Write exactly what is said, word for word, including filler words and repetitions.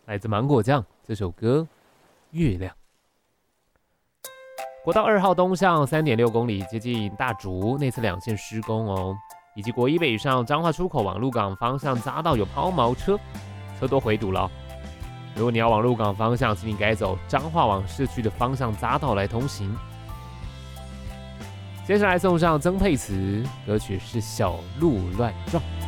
来自芒果酱这首歌《月亮》。国道二号东向 三点六公里，接近大竹，内侧两线施工哦。以及国一北上彰化出口往鹿港方向匝道有抛锚车，车多回堵了哦。如果你要往鹿港方向，请你改走彰化往市区的方向匝道来通行。接下来送上曾沛慈，歌曲是《小鹿乱撞》。